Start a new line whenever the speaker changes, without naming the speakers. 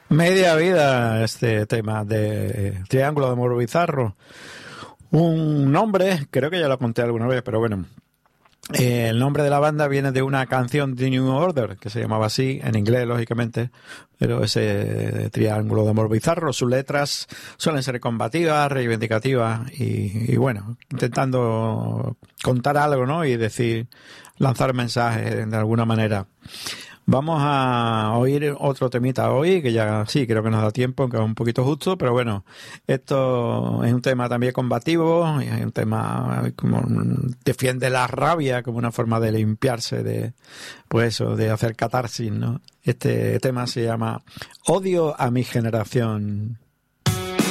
Media vida este tema de Triángulo de Amor Bizarro. Un nombre, creo que ya lo conté alguna vez, pero bueno. El nombre de la banda viene de una canción de New Order, que se llamaba así, en inglés, lógicamente, pero ese Triángulo de Amor Bizarro, sus letras suelen ser combativas, reivindicativas y bueno, intentando contar algo, ¿no? Y decir, lanzar mensajes de alguna manera. Vamos a oír otro temita hoy, que ya sí, creo que nos da tiempo, aunque es un poquito justo, pero bueno, esto es un tema también combativo, es un tema como defiende la rabia como una forma de limpiarse de, pues eso, de hacer catarsis, ¿no? Este tema se llama Odio a mi generación.